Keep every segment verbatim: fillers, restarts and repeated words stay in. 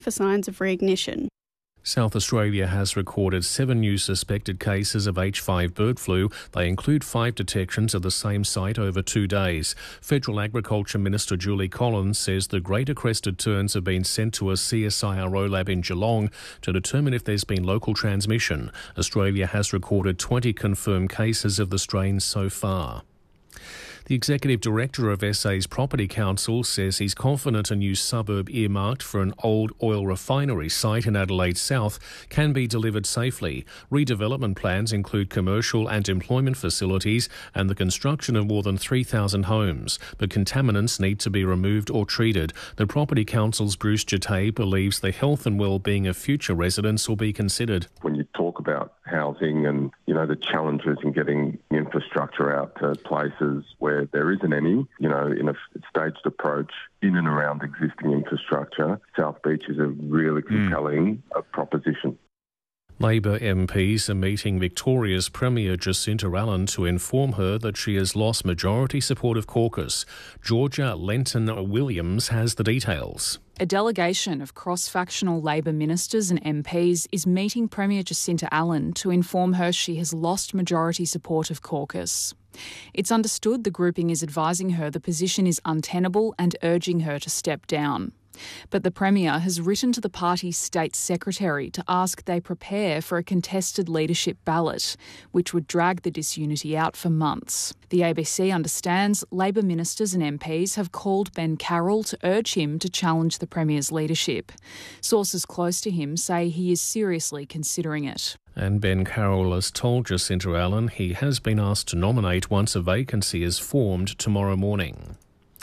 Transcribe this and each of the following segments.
for signs of reignition. South Australia has recorded seven new suspected cases of H five bird flu. They include five detections at the same site over two days. Federal Agriculture Minister Julie Collins says the greater crested terns have been sent to a C S I R O lab in Geelong to determine if there's been local transmission. Australia has recorded twenty confirmed cases of the strain so far. The Executive Director of S A's Property Council says he's confident a new suburb earmarked for an old oil refinery site in Adelaide South can be delivered safely. Redevelopment plans include commercial and employment facilities and the construction of more than three thousand homes, but contaminants need to be removed or treated. The Property Council's Bruce Jatay believes the health and well-being of future residents will be considered. When you talk about housing and, you know, the challenges in getting infrastructure out to places where there isn't any, you know, in a staged approach in and around existing infrastructure, South Beach is a really compelling mm. uh, proposition. Labor M Ps are meeting Victoria's Premier Jacinta Allen to inform her that she has lost majority support of caucus. Georgia Lenton-Williams has the details. A delegation of cross-factional Labor ministers and M Ps is meeting Premier Jacinta Allen to inform her she has lost majority support of caucus. It's understood the grouping is advising her the position is untenable and urging her to step down. But the Premier has written to the party's state secretary to ask they prepare for a contested leadership ballot, which would drag the disunity out for months. The A B C understands Labor ministers and M Ps have called Ben Carroll to urge him to challenge the Premier's leadership. Sources close to him say he is seriously considering it. And Ben Carroll has told Jacinta Allen he has been asked to nominate once a vacancy is formed tomorrow morning.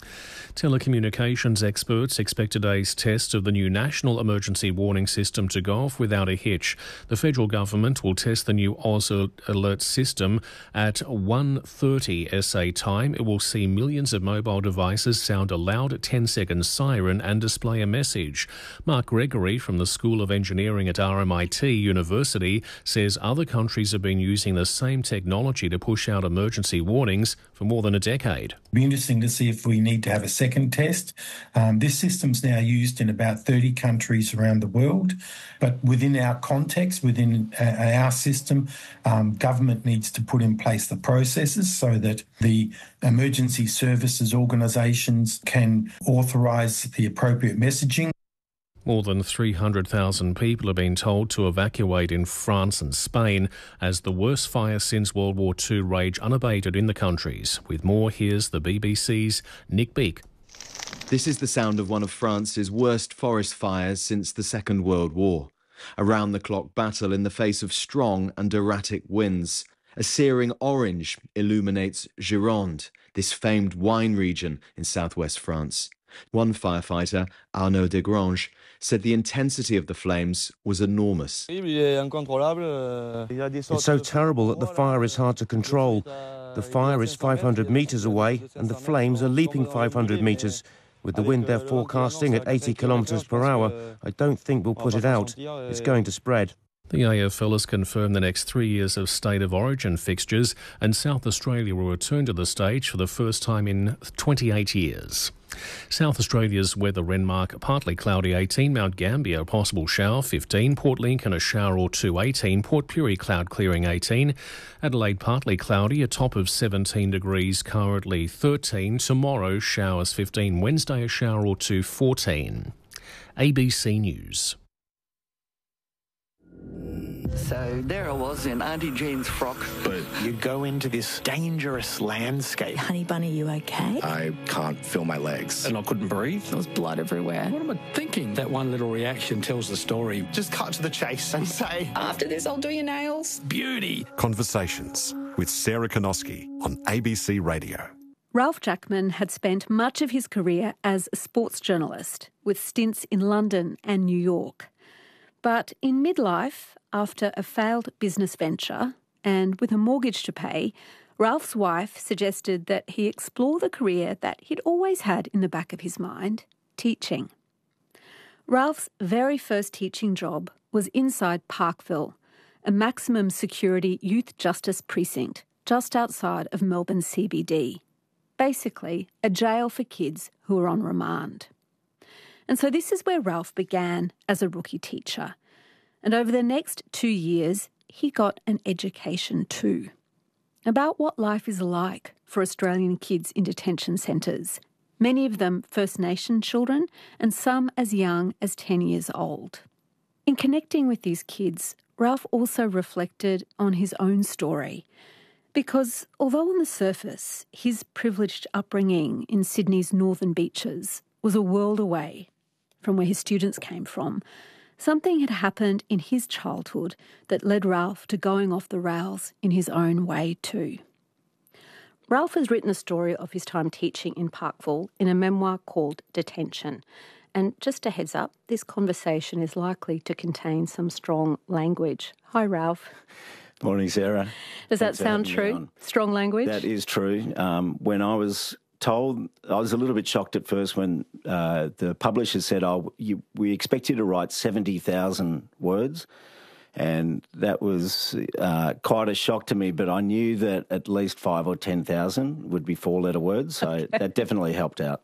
Telecommunications experts expect today's test of the new National Emergency Warning System to go off without a hitch. The federal government will test the new Oz Alert system at one thirty S A time. It will see millions of mobile devices sound a loud ten-second siren and display a message. Mark Gregory from the School of Engineering at R M I T University says other countries have been using the same technology to push out emergency warnings for more than a decade. It'll be interesting to see if we need to have a second Second test. Um, this system's now used in about thirty countries around the world, but within our context, within uh, our system, um, government needs to put in place the processes so that the emergency services organisations can authorise the appropriate messaging. More than three hundred thousand people have been told to evacuate in France and Spain as the worst fires since World War Two rage unabated in the countries. With more, here's the B B C's Nick Beak. This is the sound of one of France's worst forest fires since the Second World War. A round-the-clock battle in the face of strong and erratic winds. A searing orange illuminates Gironde, this famed wine region in southwest France. One firefighter, Arnaud Desgranges, said the intensity of the flames was enormous. It's so terrible that the fire is hard to control. The fire is five hundred metres away and the flames are leaping five hundred metres. With the wind they're forecasting at eighty kilometres per hour, I don't think we'll put it out. It's going to spread. The A F L has confirmed the next three years of State of Origin fixtures, and South Australia will return to the stage for the first time in twenty-eight years. South Australia's weather: Renmark, partly cloudy eighteen, Mount Gambier, a possible shower fifteen, Port Lincoln a shower or two eighteen, Port Pirie cloud clearing eighteen, Adelaide partly cloudy, a top of seventeen degrees, currently thirteen, tomorrow showers fifteen, Wednesday a shower or two fourteen. A B C News. So there I was in Auntie Jean's frock. But you go into this dangerous landscape. Honey bunny, you okay? I can't feel my legs. And I couldn't breathe. There was blood everywhere. What am I thinking? That one little reaction tells the story. Just cut to the chase and say, after this, I'll do your nails. Beauty. Conversations with Sarah Konoski on A B C Radio. Ralph Jackman had spent much of his career as a sports journalist, with stints in London and New York. But in midlife, after a failed business venture and with a mortgage to pay, Ralph's wife suggested that he explore the career that he'd always had in the back of his mind, teaching. Ralph's very first teaching job was inside Parkville, a maximum security youth justice precinct just outside of Melbourne C B D. Basically, a jail for kids who are on remand. And so this is where Ralph began as a rookie teacher. And over the next two years, he got an education too, about what life is like for Australian kids in detention centres, many of them First Nation children and some as young as ten years old. In connecting with these kids, Ralph also reflected on his own story, because although on the surface his privileged upbringing in Sydney's northern beaches was a world away from where his students came from, something had happened in his childhood that led Ralph to going off the rails in his own way too. Ralph has written a story of his time teaching in Parkville in a memoir called Detention. And just a heads up, this conversation is likely to contain some strong language. Hi, Ralph. Morning, Sarah. Does that Thanks sound true? Strong language? That is true. Um, when I was told, I was a little bit shocked at first when uh, the publisher said, oh, you, we expect you to write seventy thousand words. And that was uh, quite a shock to me, but I knew that at least five or ten thousand would be four-letter words, so okay. That definitely helped out.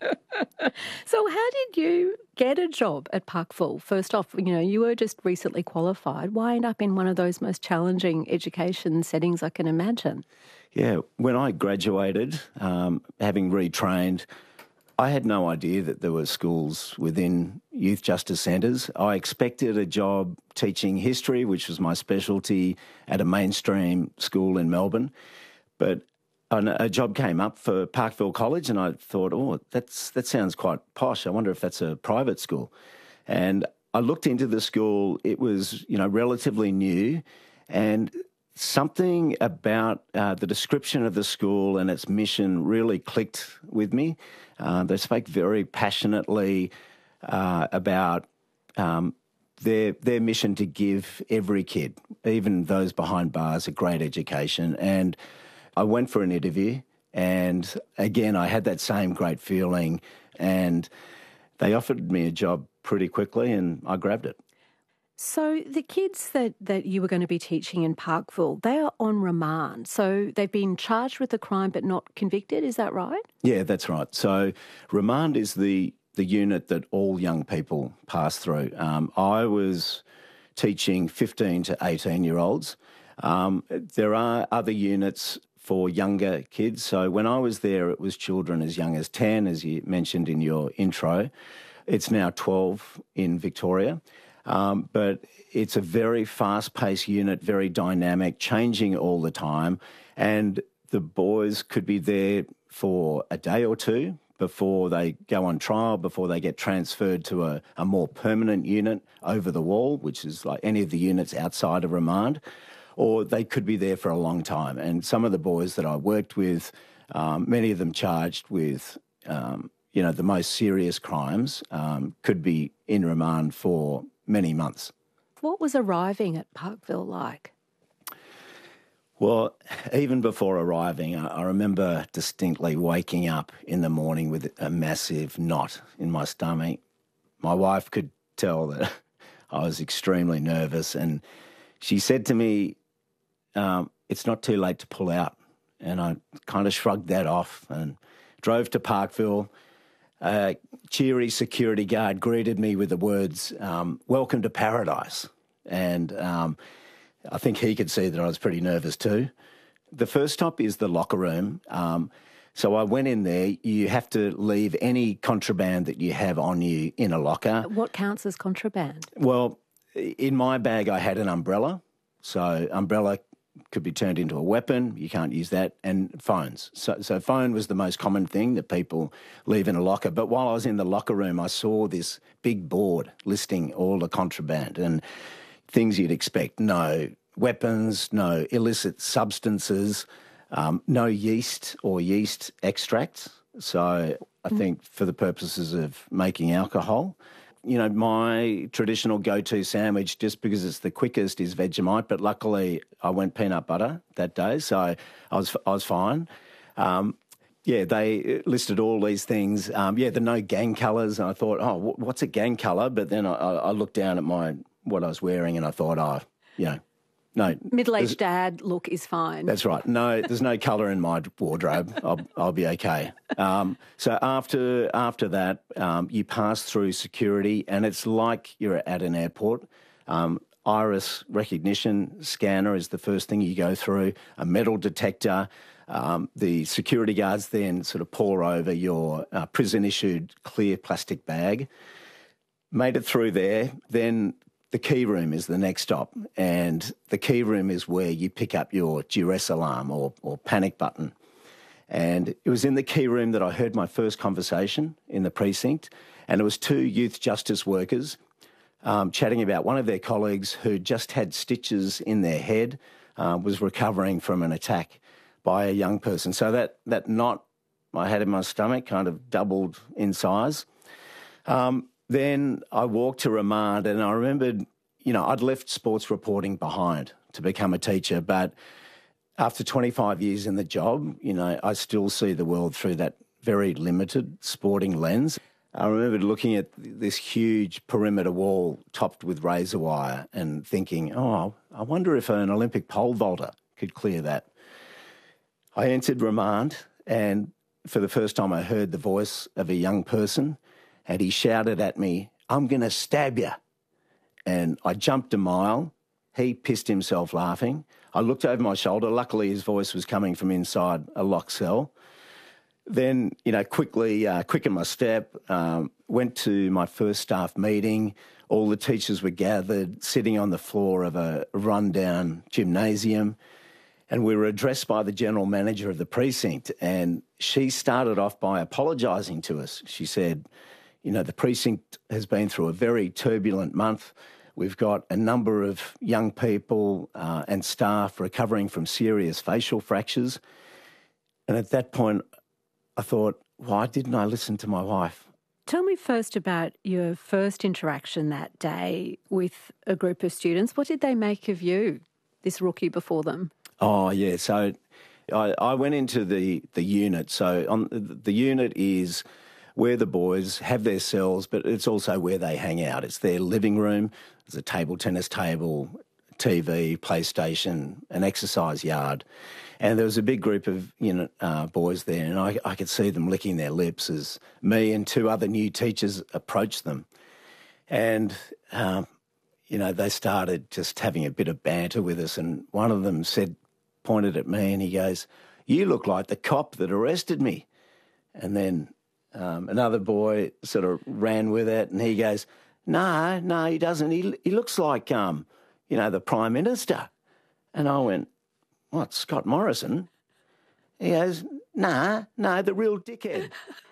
So how did you get a job at Parkville? First off, you know, you were just recently qualified. Why end up in one of those most challenging education settings I can imagine? Yeah, when I graduated, um, having retrained, I had no idea that there were schools within youth justice centres. I expected a job teaching history, which was my specialty, at a mainstream school in Melbourne. But a job came up for Parkville College and I thought, oh, that's that sounds quite posh. I wonder if that's a private school. And I looked into the school. It was, you know, relatively new, and something about uh, the description of the school and its mission really clicked with me. Uh, they spoke very passionately uh, about um, their their mission to give every kid, even those behind bars, a great education. And I went for an interview, and again, I had that same great feeling, and they offered me a job pretty quickly, and I grabbed it. So the kids that, that you were going to be teaching in Parkville, they are on remand. So they've been charged with a crime but not convicted, is that right? Yeah, that's right. So remand is the, the unit that all young people pass through. Um, I was teaching fifteen to eighteen-year-olds. Um, there are other units for younger kids. So when I was there, it was children as young as ten, as you mentioned in your intro. It's now twelve in Victoria. Um, but it's a very fast-paced unit, very dynamic, changing all the time. And the boys could be there for a day or two before they go on trial, before they get transferred to a, a more permanent unit over the wall, which is like any of the units outside of remand, or they could be there for a long time. And some of the boys that I worked with, um, many of them charged with, um, you know, the most serious crimes, um, could be in remand for many months. What was arriving at Parkville like? Well, even before arriving, I remember distinctly waking up in the morning with a massive knot in my stomach. My wife could tell that I was extremely nervous, and she said to me, um, it's not too late to pull out. And I kind of shrugged that off and drove to Parkville. A cheery security guard greeted me with the words, um, welcome to paradise. And um, I think he could see that I was pretty nervous too. The first stop is the locker room. Um, so I went in there. You have to leave any contraband that you have on you in a locker. What counts as contraband? Well, in my bag I had an umbrella. So umbrella could be turned into a weapon. You can't use that. And phones. So, so phone was the most common thing that people leave in a locker. But while I was in the locker room, I saw this big board listing all the contraband and things you'd expect. No weapons, no illicit substances, um, no yeast or yeast extracts. So I think for the purposes of making alcohol. You know, my traditional go-to sandwich, just because it's the quickest, is Vegemite. But luckily, I went peanut butter that day, so I was I was fine. Um, yeah, they listed all these things. Um, yeah, the no gang colours, and I thought, oh, what's a gang colour? But then I, I looked down at my what I was wearing, and I thought, oh, you know, no. Middle-aged dad look is fine. That's right. No, there's no colour in my wardrobe. I'll, I'll be okay. Um, so after after that, um, you pass through security, and it's like you're at an airport. Um, iris recognition scanner is the first thing you go through, a metal detector. Um, the security guards then sort of pore over your uh, prison-issued clear plastic bag. Made it through there. Then the key room is the next stop, and the key room is where you pick up your duress alarm or, or panic button. And it was in the key room that I heard my first conversation in the precinct, and it was two youth justice workers um, chatting about one of their colleagues who just had stitches in their head, uh, was recovering from an attack by a young person. So that, that knot I had in my stomach kind of doubled in size. Um, Then I walked to remand, and I remembered, you know, I'd left sports reporting behind to become a teacher, but after twenty-five years in the job, you know, I still see the world through that very limited sporting lens. I remembered looking at this huge perimeter wall topped with razor wire and thinking, oh, I wonder if an Olympic pole vaulter could clear that. I entered remand, and for the first time I heard the voice of a young person, and he shouted at me, "I'm going to stab you." And I jumped a mile. He pissed himself laughing. I looked over my shoulder. Luckily, his voice was coming from inside a locked cell. Then, you know, quickly uh, quickened my step, um, went to my first staff meeting. All the teachers were gathered, sitting on the floor of a rundown gymnasium. And we were addressed by the general manager of the precinct. And she started off by apologising to us. She said, you know, the precinct has been through a very turbulent month. We've got a number of young people uh, and staff recovering from serious facial fractures. And at that point, I thought, why didn't I listen to my wife? Tell me first about your first interaction that day with a group of students. What did they make of you, this rookie before them? Oh, yeah. So I, I went into the, the unit. So on the unit is where the boys have their cells, but it's also where they hang out. It's their living room. There's a table tennis table, T V, PlayStation, an exercise yard. And there was a big group of you know uh, boys there, and I, I could see them licking their lips as me and two other new teachers approached them. And, um, you know, they started just having a bit of banter with us, and one of them said, pointed at me, and he goes, "You look like the cop that arrested me." And then Um, another boy sort of ran with it, and he goes, no, no, he doesn't. He, he looks like, um, you know, the Prime Minister. And I went, what, Scott Morrison? He goes, nah, no, the real dickhead.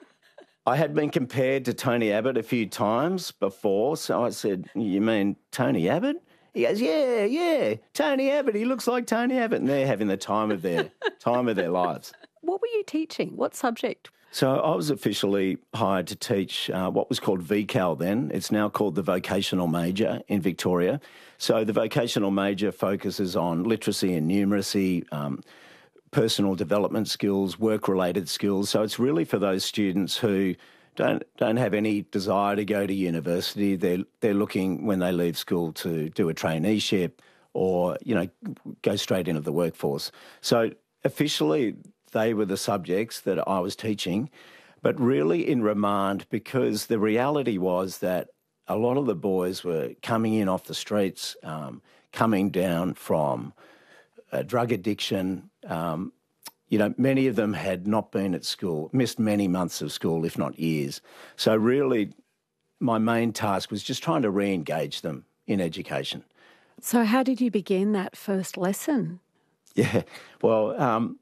I had been compared to Tony Abbott a few times before, so I said, you mean Tony Abbott? He goes, yeah, yeah, Tony Abbott. He looks like Tony Abbott. And they're having the time of their time of their lives. What were you teaching? What subject? So I was officially hired to teach uh, what was called V CAL then. It's now called the Vocational Major in Victoria. So the Vocational Major focuses on literacy and numeracy, um, personal development skills, work-related skills. So it's really for those students who don't don't have any desire to go to university. They're they're looking when they leave school to do a traineeship or, you know, go straight into the workforce. So officially they were the subjects that I was teaching, but really in remand, because the reality was that a lot of the boys were coming in off the streets, um, coming down from uh, drug addiction. Um, you know, many of them had not been at school, missed many months of school, if not years. So really my main task was just trying to re-engage them in education. So how did you begin that first lesson? Yeah, well, um,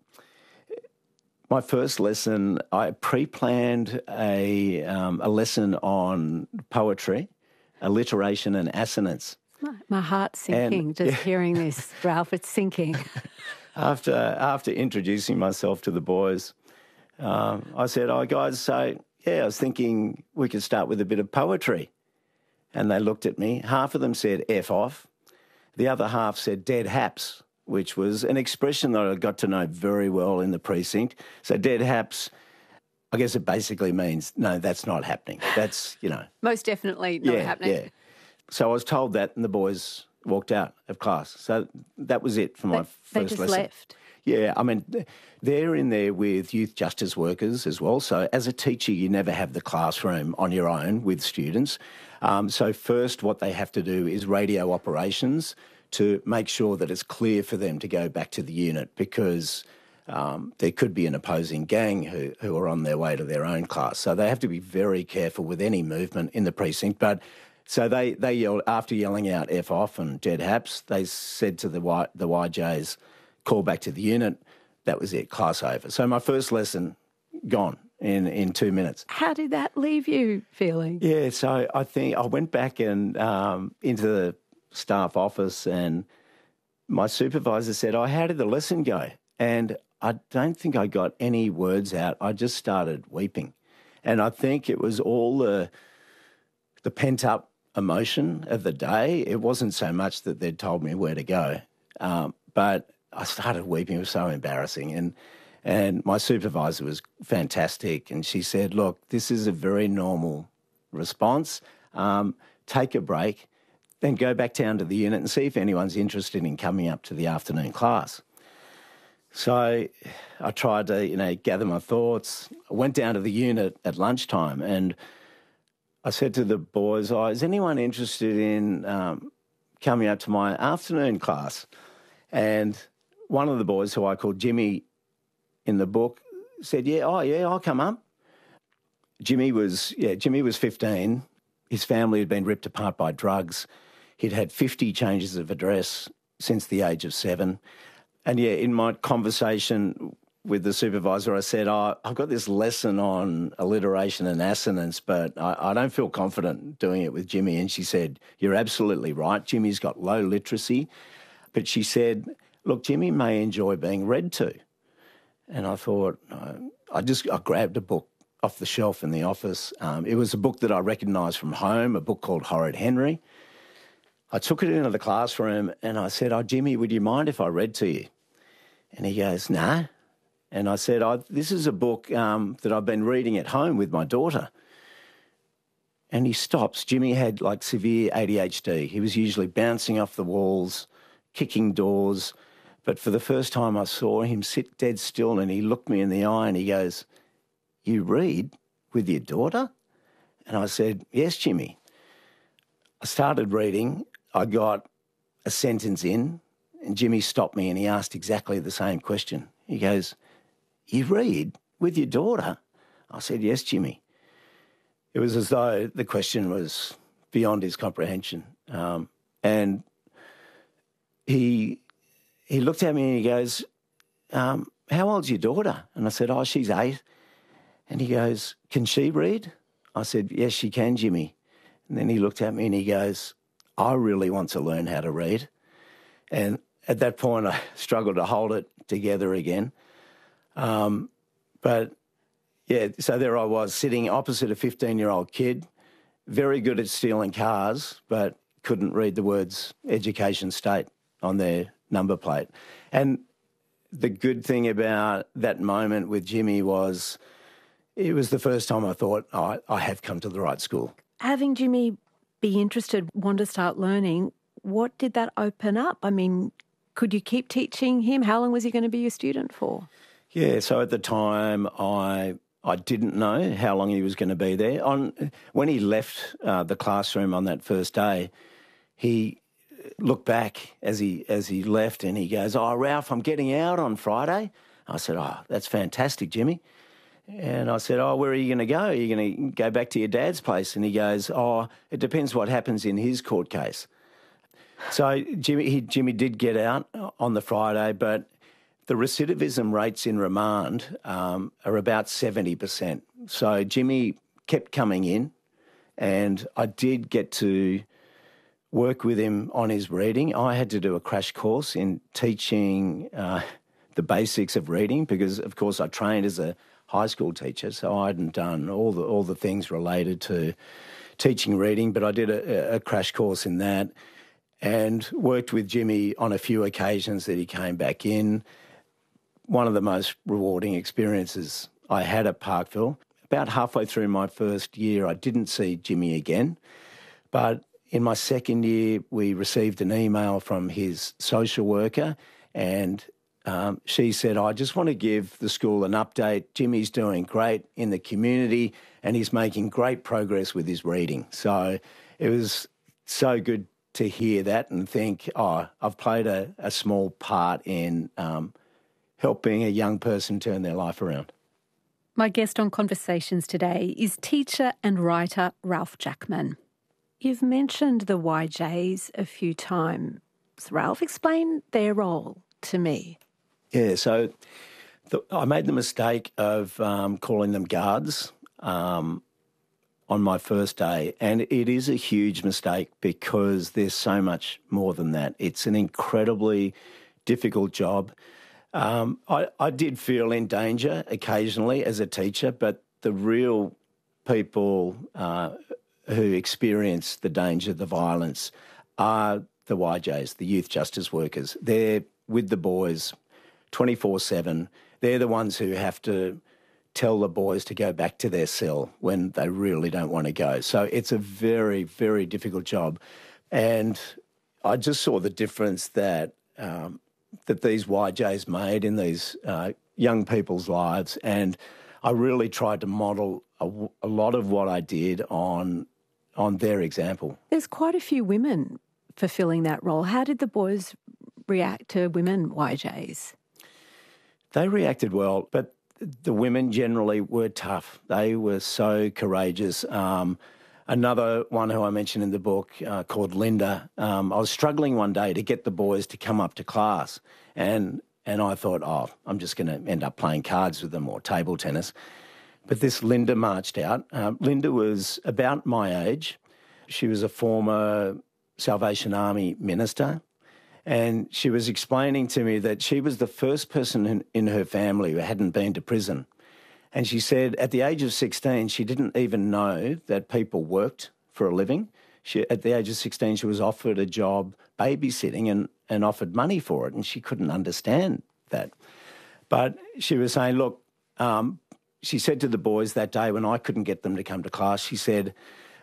my first lesson, I pre-planned a, um, a lesson on poetry, alliteration and assonance. My, my heart's sinking and, just yeah. hearing this, Ralph, it's sinking. After after introducing myself to the boys, um, I said, oh, guys, so, yeah, I was thinking we could start with a bit of poetry. And they looked at me. Half of them said F off. The other half said dead haps, which was an expression that I got to know very well in the precinct. So dead haps, I guess it basically means, no, that's not happening. That's, you know. Most definitely not yeah, happening. Yeah. So I was told that and the boys walked out of class. So that was it for my they, first they just lesson. left. Yeah, I mean, they're in there with youth justice workers as well. So as a teacher, you never have the classroom on your own with students. Um, so first what they have to do is radio operations to make sure that it's clear for them to go back to the unit, because um, there could be an opposing gang who, who are on their way to their own class. So they have to be very careful with any movement in the precinct. But so they, they yelled, after yelling out F off and dead haps, they said to the, y, the Y Js, call back to the unit. That was it, class over. So my first lesson gone in, in two minutes. How did that leave you feeling? Yeah, so I think I went back and um, into the staff office, and my supervisor said, oh, how did the lesson go? And I don't think I got any words out. I just started weeping. And I think it was all the, the pent-up emotion of the day. It wasn't so much that they'd told me where to go, um, but I started weeping. It was so embarrassing. And and my supervisor was fantastic. And she said, look, this is a very normal response. Um, take a break, then go back down to the unit and see if anyone's interested in coming up to the afternoon class. So I tried to, you know, gather my thoughts. I went down to the unit at lunchtime and I said to the boys, oh, is anyone interested in um, coming up to my afternoon class? And one of the boys, who I called Jimmy in the book, said, yeah, oh, yeah, I'll come up. Jimmy was, yeah, Jimmy was fifteen. His family had been ripped apart by drugs. He'd had fifty changes of address since the age of seven. And, yeah, in my conversation with the supervisor, I said, oh, I've got this lesson on alliteration and assonance, but I, I don't feel confident doing it with Jimmy. And she said, you're absolutely right. Jimmy's got low literacy. But she said, look, Jimmy may enjoy being read to. And I thought, uh, I just I grabbed a book off the shelf in the office. Um, it was a book that I recognised from home, a book called Horrid Henry. I took it into the classroom and I said, oh, Jimmy, would you mind if I read to you? And he goes, nah. And I said, oh, this is a book um, that I've been reading at home with my daughter. And he stops. Jimmy had like severe A D H D. He was usually bouncing off the walls, kicking doors. But for the first time I saw him sit dead still and he looked me in the eye and he goes, you read with your daughter? And I said, yes, Jimmy. I started reading. I got a sentence in and Jimmy stopped me and he asked exactly the same question. He goes, you read with your daughter? I said, yes, Jimmy. It was as though the question was beyond his comprehension. Um, and he he looked at me and he goes, um, how old's your daughter? And I said, oh, she's eight. And he goes, can she read? I said, yes, she can, Jimmy. And then he looked at me and he goes, I really want to learn how to read. And at that point, I struggled to hold it together again. Um, but, yeah, so there I was sitting opposite a fifteen-year-old kid, very good at stealing cars, but couldn't read the words education state on their number plate. And the good thing about that moment with Jimmy was it was the first time I thought, oh, I have come to the right school. Having Jimmy be interested, want to start learning, what did that open up? I mean, could you keep teaching him? How long was he going to be your student for? Yeah, so at the time I I didn't know how long he was going to be there. On when he left uh, the classroom on that first day, he looked back as he as he left and he goes, oh, Ralph, I'm getting out on Friday. I said, oh, that's fantastic, Jimmy. And I said, oh, where are you going to go? Are you going to go back to your dad's place? And he goes, oh, it depends what happens in his court case. So Jimmy, he, Jimmy did get out on the Friday, but the recidivism rates in remand um, are about seventy percent. So Jimmy kept coming in and I did get to work with him on his reading. I had to do a crash course in teaching uh, the basics of reading because, of course, I trained as a high school teacher, so I hadn't done all the all the things related to teaching reading, but I did a, a crash course in that and worked with Jimmy on a few occasions that he came back in. One of the most rewarding experiences I had at Parkville. About halfway through my first year, I didn't see Jimmy again, but in my second year, we received an email from his social worker, and um, she said, I just want to give the school an update. Jimmy's doing great in the community and he's making great progress with his reading. So it was so good to hear that and think, oh, I've played a, a small part in um, helping a young person turn their life around. My guest on Conversations today is teacher and writer Ralph Jackman. You've mentioned the Y Js a few times. Ralph, explain their role to me. Yeah, so the, I made the mistake of um, calling them guards um, on my first day, and it is a huge mistake because there's so much more than that. It's an incredibly difficult job. Um, I, I did feel in danger occasionally as a teacher, but the real people uh, who experience the danger, the violence, are the Y Js, the youth justice workers. They're with the boys twenty-four seven. They're the ones who have to tell the boys to go back to their cell when they really don't want to go. So it's a very, very difficult job. And I just saw the difference that um, that these Y Js made in these uh, young people's lives. And I really tried to model a, a lot of what I did on on their example. There's quite a few women fulfilling that role. How did the boys react to women Y Js? They reacted well, but the women generally were tough. They were so courageous. Um, another one who I mentioned in the book uh, called Linda, um, I was struggling one day to get the boys to come up to class, and and I thought, oh, I'm just going to end up playing cards with them or table tennis. But this Linda marched out. Uh, Linda was about my age. She was a former Salvation Army minister. And she was explaining to me that she was the first person in, in her family who hadn't been to prison. And she said at the age of sixteen, she didn't even know that people worked for a living. She, at the age of sixteen, she was offered a job babysitting and, and offered money for it, and she couldn't understand that. But she was saying, look, um, she said to the boys that day when I couldn't get them to come to class, she said,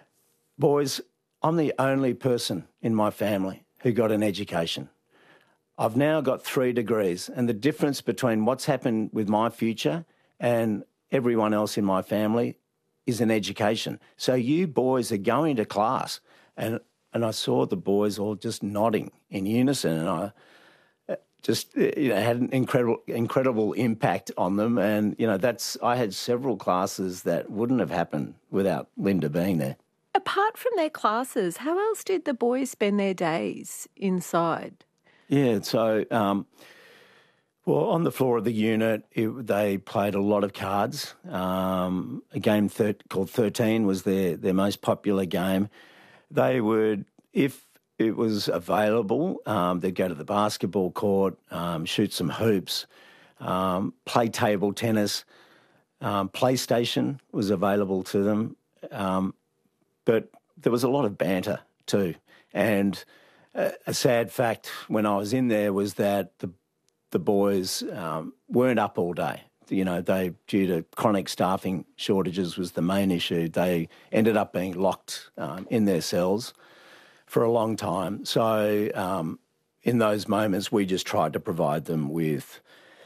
boys, I'm the only person in my family who got an education. I've now got three degrees, and the difference between what's happened with my future and everyone else in my family is an education. So you boys are going to class. And and I saw the boys all just nodding in unison, and I just, you know, had an incredible incredible impact on them. And, you know, that's, I had several classes that wouldn't have happened without Linda being there. Apart from their classes, how else did the boys spend their days inside? Yeah, so, um, well, on the floor of the unit, it, they played a lot of cards. Um, a game thir- called thirteen was their, their most popular game. They would, if it was available, um, they'd go to the basketball court, um, shoot some hoops, um, play table tennis. Um, PlayStation was available to them. Um, But there was a lot of banter too. And a, a sad fact when I was in there was that the the boys um, weren't up all day. You know, they, due to chronic staffing shortages was the main issue, they ended up being locked um, in their cells for a long time. So um, in those moments, we just tried to provide them with,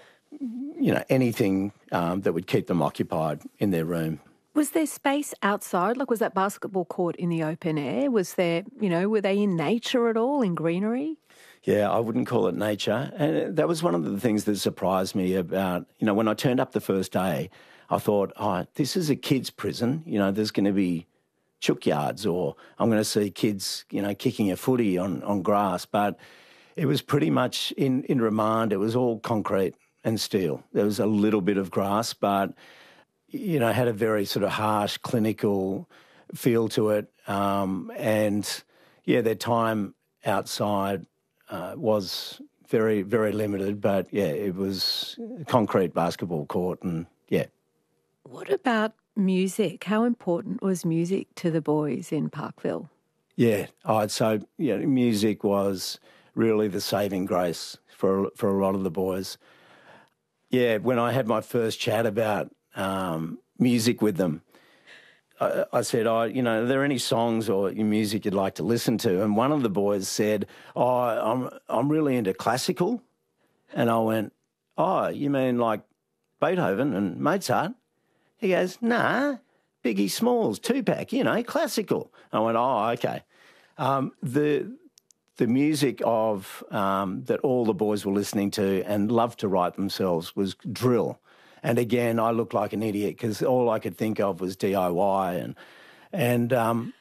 you know, anything um, that would keep them occupied in their room. Was there space outside? Like, was that basketball court in the open air? Was there, you know, were they in nature at all, in greenery? Yeah, I wouldn't call it nature. And that was one of the things that surprised me about, you know, when I turned up the first day, I thought, oh, this is a kids' prison. You know, there's going to be chook yards, or I'm going to see kids, you know, kicking a footy on, on grass. But it was pretty much in, in remand, it was all concrete and steel. There was a little bit of grass, but, you know, had a very sort of harsh, clinical feel to it. Um, and, yeah, their time outside uh, was very, very limited. But, yeah, it was a concrete basketball court and, yeah. What about music? How important was music to the boys in Parkville? Yeah, oh, so, yeah, music was really the saving grace for, for a lot of the boys. Yeah, when I had my first chat about um, music with them, I, I said, oh, you know, are there any songs or music you'd like to listen to? And one of the boys said, oh, I'm, I'm really into classical. And I went, oh, you mean like Beethoven and Mozart? He goes, nah, Biggie Smalls, Tupac, you know, classical. I went, oh, okay. Um, the the music of um, that all the boys were listening to and loved to write themselves was drill. And again, I looked like an idiot because all I could think of was D I Y. And and um,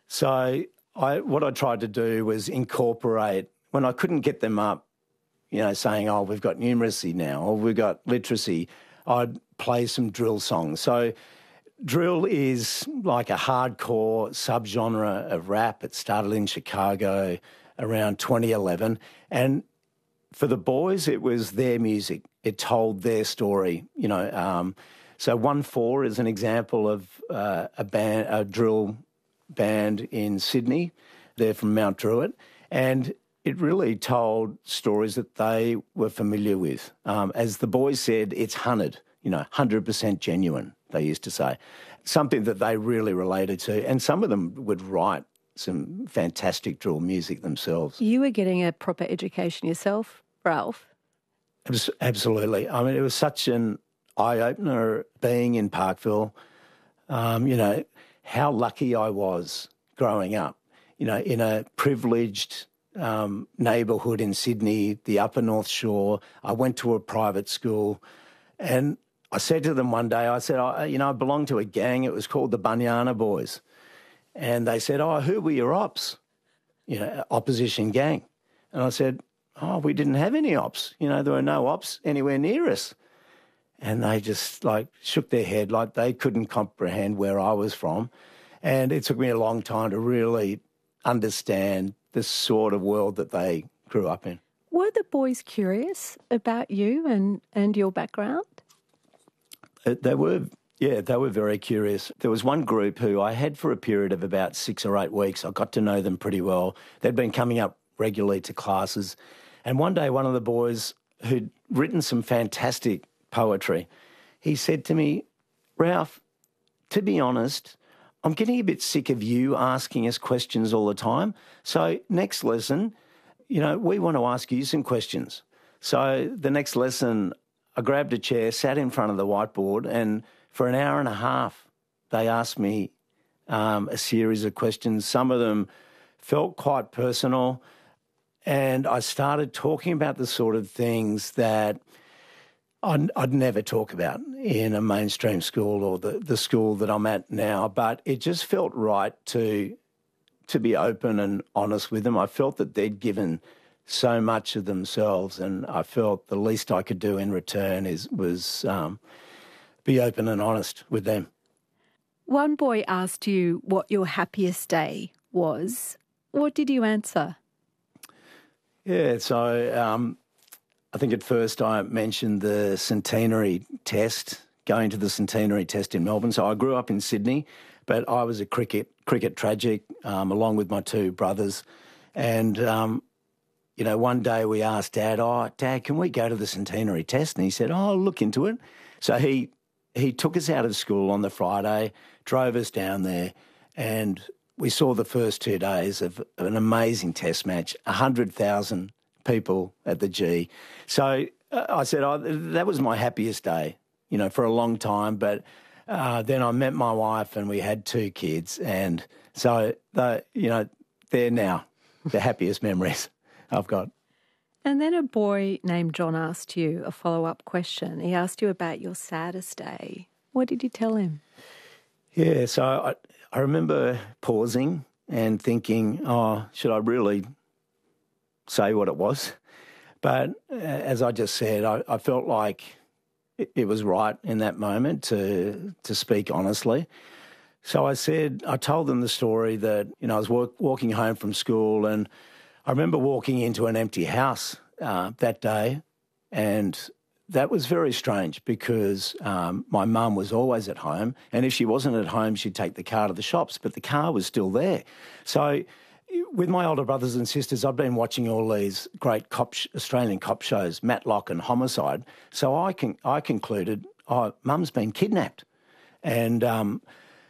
so I what I tried to do was incorporate, when I couldn't get them up, you know, saying, oh, we've got numeracy now or we've got literacy, I'd play some drill songs. So drill is like a hardcore subgenre of rap. It started in Chicago around twenty eleven. And for the boys, it was their music. It told their story, you know. Um, so one four is an example of uh, a band, a drill band in Sydney. They're from Mount Druitt. And it really told stories that they were familiar with. Um, as the boys said, it's hunted, you know, one hundred percent genuine, they used to say. Something that they really related to. And some of them would write some fantastic drill music themselves. You were getting a proper education yourself, Ralph. Absolutely. I mean, it was such an eye-opener being in Parkville. Um, you know, how lucky I was growing up, you know, in a privileged um, neighbourhood in Sydney, the Upper North Shore. I went to a private school and I said to them one day, I said, I, you know, I belonged to a gang. It was called the Bunyana Boys. And they said, oh, who were your ops? You know, opposition gang. And I said, oh, we didn't have any ops. You know, there were no ops anywhere near us. And they just, like, shook their head like they couldn't comprehend where I was from. And it took me a long time to really understand the sort of world that they grew up in. Were the boys curious about you and, and your background? Uh, they were, yeah, they were very curious. There was one group who I had for a period of about six or eight weeks. I got to know them pretty well. They'd been coming up regularly to classes. And one day, one of the boys who'd written some fantastic poetry, he said to me, Ralph, to be honest, I'm getting a bit sick of you asking us questions all the time. So next lesson, you know, we want to ask you some questions. So the next lesson, I grabbed a chair, sat in front of the whiteboard, and for an hour and a half, they asked me um, a series of questions. Some of them felt quite personal. And I started talking about the sort of things that I'd, I'd never talk about in a mainstream school or the, the school that I'm at now. But it just felt right to to be open and honest with them. I felt that they'd given so much of themselves, and I felt the least I could do in return is was um, be open and honest with them. One boy asked you what your happiest day was. What did you answer? Yeah, so um, I think at first I mentioned the centenary test, going to the centenary test in Melbourne. So I grew up in Sydney, but I was a cricket cricket tragic um, along with my two brothers. And, um, you know, one day we asked Dad, oh, Dad, can we go to the centenary test? And he said, oh, I'll look into it. So he he took us out of school on the Friday, drove us down there, and we saw the first two days of an amazing test match, one hundred thousand people at the G. So uh, I said, oh, that was my happiest day, you know, for a long time. But uh, then I met my wife and we had two kids. And so, they, you know, they're now the happiest memories I've got. And then a boy named John asked you a follow-up question. He asked you about your saddest day. What did you tell him? Yeah, so I, I remember pausing and thinking, oh, should I really say what it was? But uh, as I just said, I, I felt like it, it was right in that moment to to speak honestly. So I said, I told them the story that, you know, I was walk, walking home from school, and I remember walking into an empty house uh, that day, and that was very strange because um, my mum was always at home, and if she wasn't at home, she'd take the car to the shops, but the car was still there. So with my older brothers and sisters, I've been watching all these great cop sh- Australian cop shows, Matlock and Homicide, so I, con- I concluded, oh, Mum's been kidnapped. And um,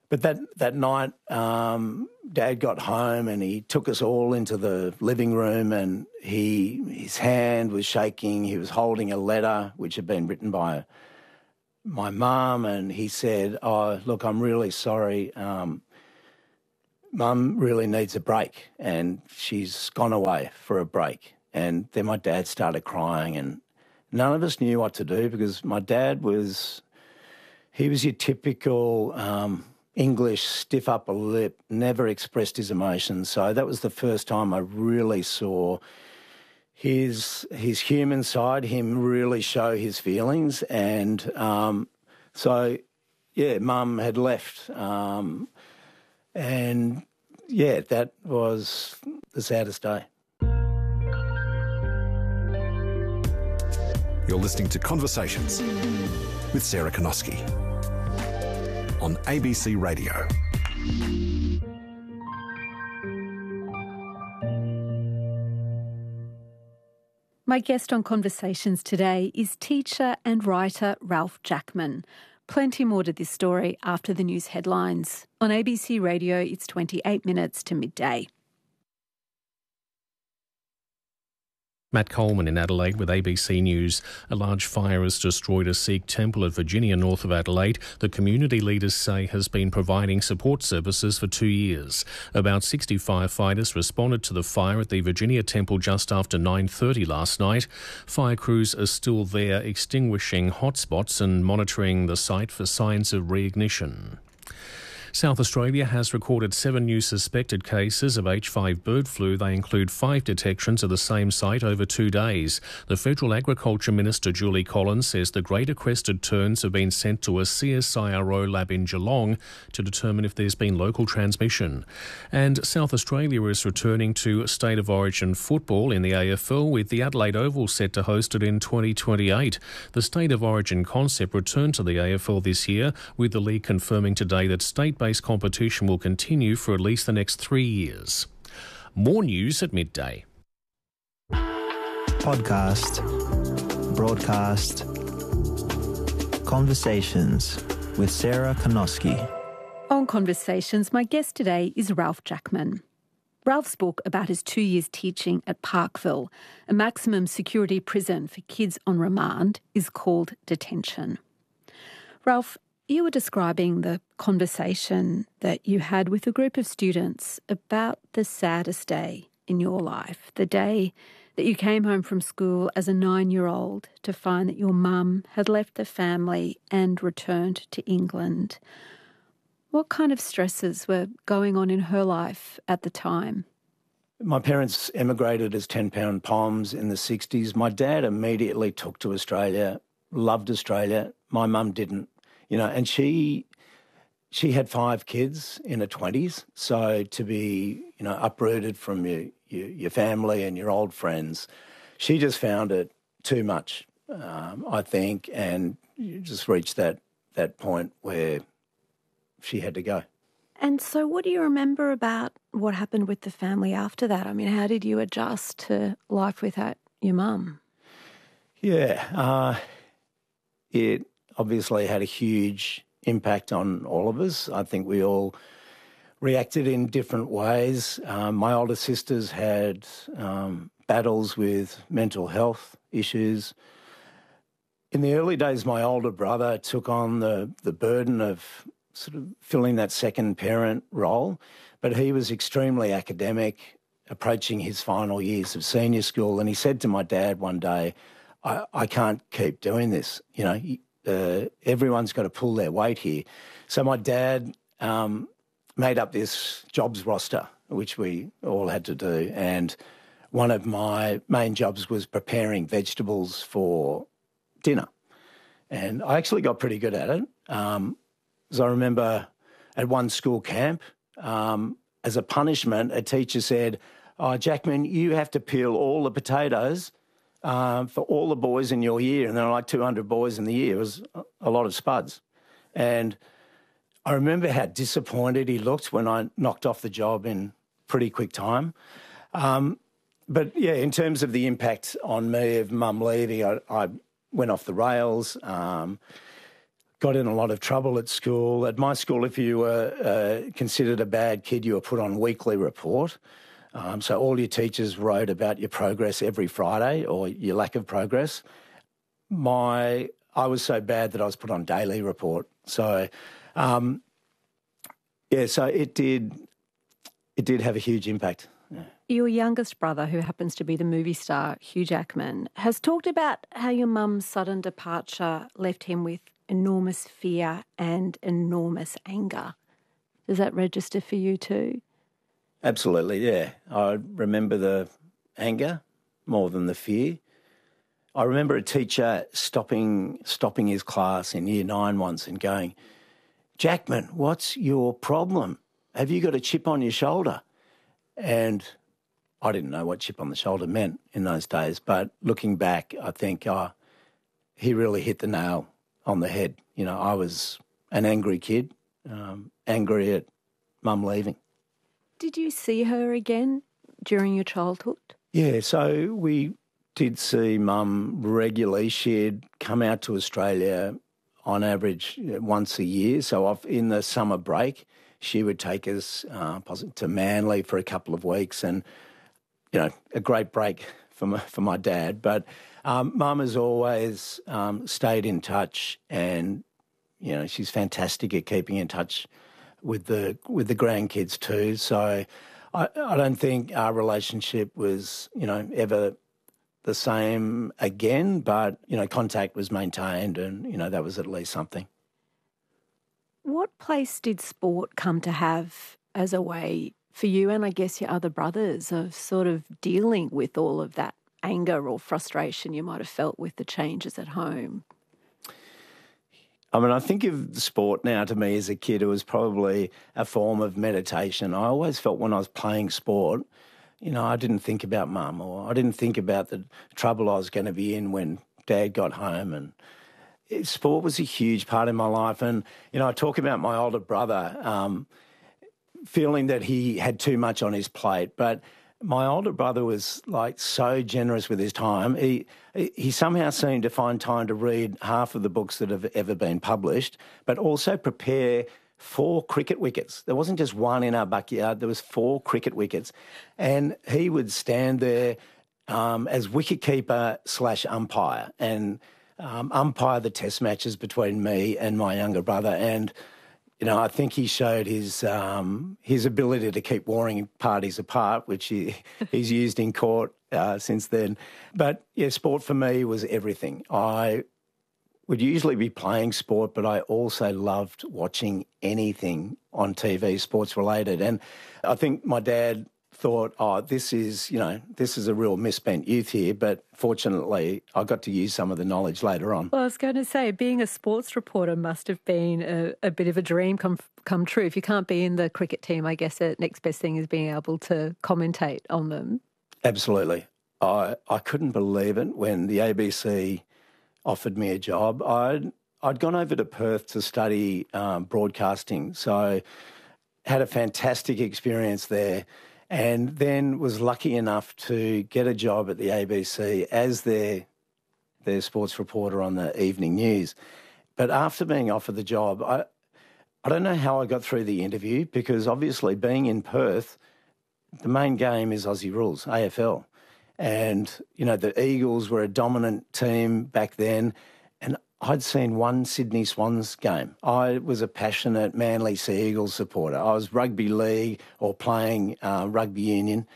But that, that night, um, Dad got home and he took us all into the living room, and he his hand was shaking. He was holding a letter which had been written by my mum, and he said, "Oh, look, I'm really sorry. Um, Mum really needs a break, and she's gone away for a break." And then my dad started crying, and none of us knew what to do because my dad was, he was your typical um, English stiff upper lip, never expressed his emotions. So that was the first time I really saw his his human side, him really show his feelings. And um, so, yeah, Mum had left. Um, and, yeah, that was the saddest day. You're listening to Conversations with Sarah Konoski on A B C Radio. My guest on Conversations today is teacher and writer Ralph Jackman. Plenty more to this story after the news headlines. On A B C Radio, it's twenty-eight minutes to midday. Matt Coleman in Adelaide with A B C News. A large fire has destroyed a Sikh temple at Virginia, north of Adelaide. The community leaders say has been providing support services for two years. About sixty firefighters responded to the fire at the Virginia temple just after nine thirty last night. Fire crews are still there extinguishing hotspots and monitoring the site for signs of reignition. South Australia has recorded seven new suspected cases of H five bird flu. They include five detections at the same site over two days. The Federal Agriculture Minister, Julie Collins, says the greater crested terns have been sent to a C S I R O lab in Geelong to determine if there's been local transmission. And South Australia is returning to State of Origin football in the A F L, with the Adelaide Oval set to host it in twenty twenty-eight. The State of Origin concept returned to the A F L this year, with the league confirming today that state-based competition will continue for at least the next three years. More news at midday. Podcast, broadcast, Conversations with Sarah Konoski. On Conversations, my guest today is Ralph Jackman. Ralph's book about his two years teaching at Parkville, a maximum security prison for kids on remand, is called Detention. Ralph, you were describing the conversation that you had with a group of students about the saddest day in your life, the day that you came home from school as a nine-year-old to find that your mum had left the family and returned to England. What kind of stresses were going on in her life at the time? My parents emigrated as ten-pound poms in the sixties. My dad immediately took to Australia, loved Australia. My mum didn't. You know, and she she had five kids in her twenties, so to be, you know, uprooted from your, your, your family and your old friends, she just found it too much, um, I think, and you just reached that, that point where she had to go. And so what do you remember about what happened with the family after that? I mean, how did you adjust to life without your mum? Yeah, uh, it... obviously had a huge impact on all of us. I think we all reacted in different ways. Um, my older sisters had um, battles with mental health issues. In the early days, my older brother took on the, the burden of sort of filling that second parent role, but he was extremely academic, approaching his final years of senior school, and he said to my dad one day, I, I can't keep doing this, you know, Uh, everyone's got to pull their weight here. So my dad um, made up this jobs roster, which we all had to do. And one of my main jobs was preparing vegetables for dinner. And I actually got pretty good at it. Um, as I remember at one school camp, um, as a punishment, a teacher said, oh, Jackman, you have to peel all the potatoes Um, for all the boys in your year, and there were like two hundred boys in the year. It was a lot of spuds. And I remember how disappointed he looked when I knocked off the job in pretty quick time. Um, but, yeah, in terms of the impact on me of mum leaving, I, I went off the rails, um, got in a lot of trouble at school. At my school, if you were uh, considered a bad kid, you were put on weekly report. Um, so all your teachers wrote about your progress every Friday or your lack of progress. My, I was so bad that I was put on daily report. So, um, yeah, so it did, it did have a huge impact. Yeah. Your youngest brother, who happens to be the movie star Hugh Jackman, has talked about how your mum's sudden departure left him with enormous fear and enormous anger. Does that register for you too? Absolutely, yeah. I remember the anger more than the fear. I remember a teacher stopping stopping his class in year nine once and going, "Jackman, what's your problem? Have you got a chip on your shoulder?" And I didn't know what chip on the shoulder meant in those days, but looking back, I think oh, he really hit the nail on the head. You know, I was an angry kid, um, angry at mum leaving. Did you see her again during your childhood? Yeah, so we did see mum regularly. She'd come out to Australia on average once a year. So off in the summer break, she would take us uh, to Manly for a couple of weeks, and you know, a great break for my, for my dad. But um, mum has always um, stayed in touch, and you know, she's fantastic at keeping in touch with the with the grandkids too. So I, I don't think our relationship was, you know, ever the same again, but, you know, contact was maintained, and, you know, that was at least something. What place did sport come to have as a way for you and I guess your other brothers of sort of dealing with all of that anger or frustration you might have felt with the changes at home? I mean, I think of sport now to me as a kid, it was probably a form of meditation. I always felt when I was playing sport, you know, I didn't think about mum, or I didn't think about the trouble I was going to be in when Dad got home. And it, sport was a huge part of my life. And, you know, I talk about my older brother um, feeling that he had too much on his plate, but my older brother was like so generous with his time. He he somehow seemed to find time to read half of the books that have ever been published, but also prepare four cricket wickets. There wasn't just one in our backyard. There was four cricket wickets. And he would stand there um, as wicketkeeper slash umpire and um, umpire the test matches between me and my younger brother. And you know, I think he showed his um, his ability to keep warring parties apart, which he, he's used in court uh, since then. But, yeah, sport for me was everything. I would usually be playing sport, but I also loved watching anything on T V sports-related. And I think my dad thought, oh, this is, you know, this is a real misspent youth here, but fortunately I got to use some of the knowledge later on. Well, I was going to say, being a sports reporter must have been a, a bit of a dream come come true. If you can't be in the cricket team, I guess the next best thing is being able to commentate on them. Absolutely. I I couldn't believe it when the A B C offered me a job. I'd, I'd gone over to Perth to study um, broadcasting, so had a fantastic experience there. And then was lucky enough to get a job at the A B C as their their sports reporter on the evening news. But after being offered the job, I I don't know how I got through the interview, because obviously being in Perth, the main game is Aussie Rules, A F L. And, you know, the Eagles were a dominant team back then, and I'd seen one Sydney Swans game. I was a passionate Manly Sea Eagles supporter. I was rugby league or playing uh, rugby union.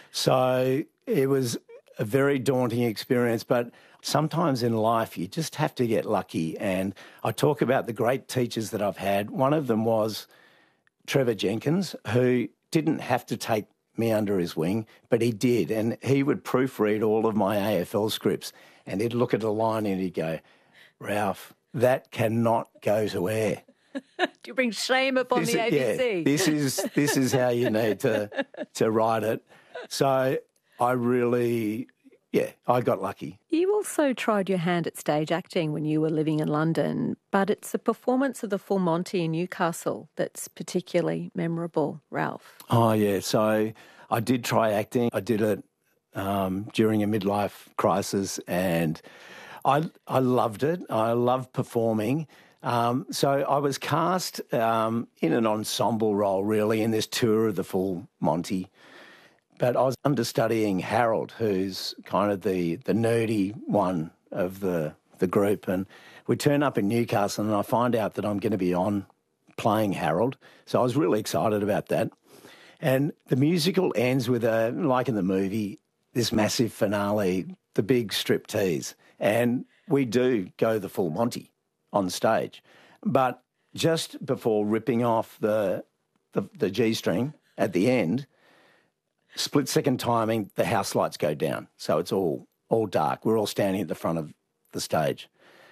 So it was a very daunting experience, but sometimes in life you just have to get lucky. And I talk about the great teachers that I've had. One of them was Trevor Jenkins, who didn't have to take me under his wing, but he did. And he would proofread all of my A F L scripts, and he'd look at a line and he'd go, Ralph, that cannot go to air. Do you bring shame upon this, the A B C? Yeah, this is this is how you need to to write it. So I really, yeah, I got lucky. You also tried your hand at stage acting when you were living in London, but it's a performance of the Full Monty in Newcastle that's particularly memorable, Ralph. Oh, yeah. So I did try acting. I did it um, during a midlife crisis, and I I loved it. I loved performing. Um, so I was cast um, in an ensemble role, really, in this tour of the full Monty. But I was understudying Harold, who's kind of the, the nerdy one of the, the group. And we turn up in Newcastle and I find out that I'm going to be on playing Harold. So I was really excited about that. And the musical ends with, a, like in the movie, this massive finale, the big striptease. And we do go the full Monty on stage. But just before ripping off the, the, the G-string at the end, split-second timing, the house lights go down. So it's all all dark. We're all standing at the front of the stage.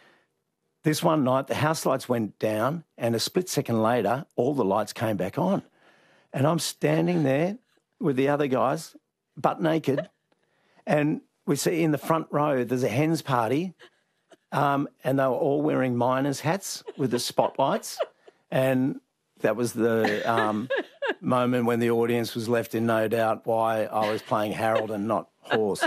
This one night, the house lights went down and a split second later, all the lights came back on. And I'm standing there with the other guys, butt naked, and we see in the front row there's a hens party, um, and they were all wearing miners' hats with the spotlights. And that was the um, moment when the audience was left in no doubt why I was playing Harold and not Horse.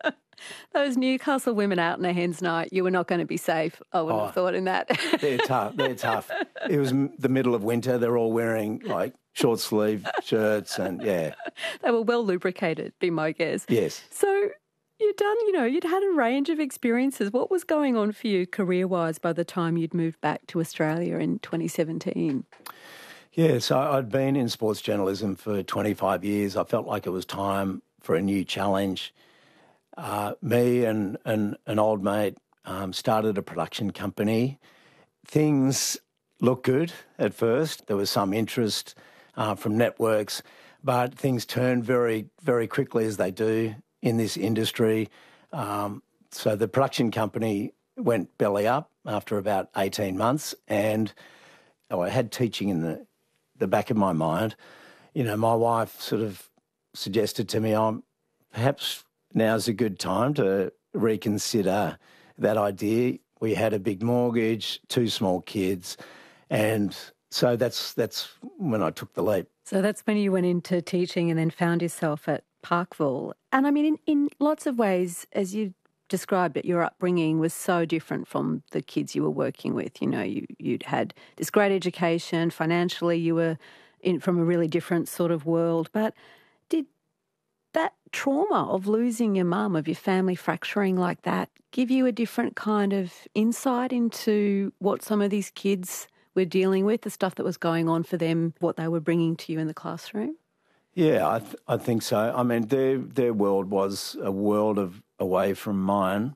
Those Newcastle women out in a hen's night, you were not going to be safe, I wouldn't Oh, have thought in that. They're tough. They're tough. It was m- the middle of winter. They're all wearing, like, short sleeve shirts and, yeah. They were well lubricated, be my guess. Yes. So you'd done, you know, you'd had a range of experiences. What was going on for you career-wise by the time you'd moved back to Australia in twenty seventeen? Yeah, so I'd been in sports journalism for twenty-five years. I felt like it was time for a new challenge. Uh, me and, and an old mate um, started a production company. Things looked good at first. There was some interest uh, from networks, but things turned very, very quickly, as they do in this industry. Um, so the production company went belly up after about eighteen months, and oh, I had teaching in the, the back of my mind. You know, my wife sort of suggested to me, oh, perhaps now's a good time to reconsider that idea. We had a big mortgage, two small kids, and so that's that's when I took the leap. So that's when you went into teaching and then found yourself at Parkville. And I mean, in, in lots of ways, as you described it, your upbringing was so different from the kids you were working with. You know, you, you'd had this great education, financially you were in from a really different sort of world. But did that trauma of losing your mum, of your family fracturing like that, give you a different kind of insight into what some of these kids were dealing with, the stuff that was going on for them, what they were bringing to you in the classroom? Yeah, I, th- I think so. I mean, their their world was a world of away from mine,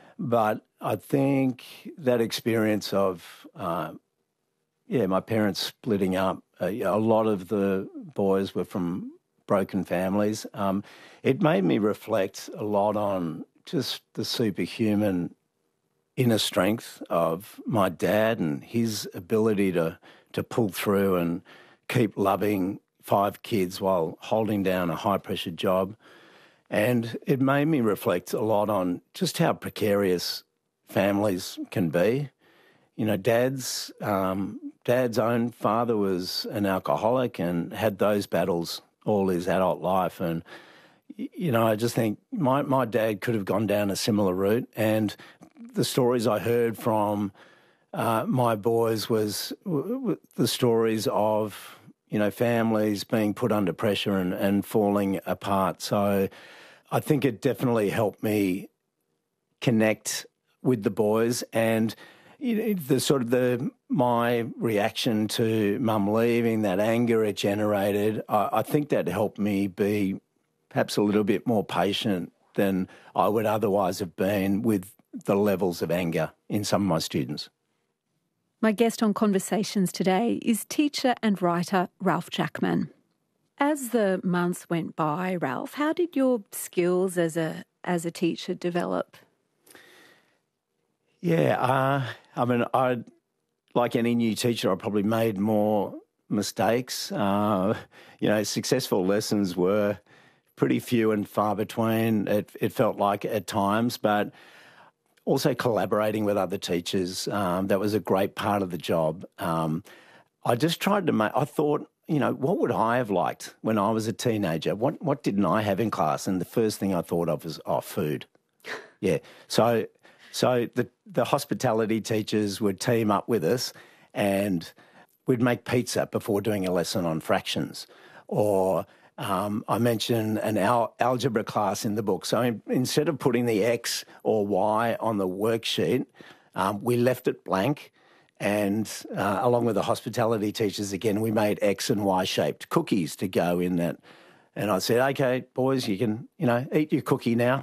but I think that experience of, uh, yeah, my parents splitting up, uh, a lot of the boys were from broken families. Um, it made me reflect a lot on just the superhuman inner strength of my dad and his ability to, to pull through and keep loving five kids while holding down a high-pressure job. And it made me reflect a lot on just how precarious families can be. You know, Dad's, um, Dad's own father was an alcoholic and had those battles all his adult life. And, you know, I just think my, my dad could have gone down a similar route. And the stories I heard from uh, my boys was w- w- the stories of, you know, families being put under pressure and, and falling apart. So I think it definitely helped me connect with the boys, and you know, the sort of the my reaction to Mum leaving, that anger it generated, I, I think that helped me be perhaps a little bit more patient than I would otherwise have been with the levels of anger in some of my students. My guest on Conversations today is teacher and writer Ralph Jackman. As the months went by, Ralph, how did your skills as a as a teacher develop? Yeah, uh, I mean, I like any new teacher, I probably made more mistakes. Uh, you know, successful lessons were pretty few and far between, it, it felt like at times, but also collaborating with other teachers, um, that was a great part of the job. Um, I just tried to make, I thought, you know, what would I have liked when I was a teenager? What what didn't I have in class? And the first thing I thought of was, oh, food. Yeah. So So the, the hospitality teachers would team up with us and we'd make pizza before doing a lesson on fractions. Or um, I mentioned an al- algebra class in the book. So in, instead of putting the X or Y on the worksheet, um, we left it blank. And uh, along with the hospitality teachers, again, we made X and Y-shaped cookies to go in that. And I said, OK, boys, you can, you know, eat your cookie now.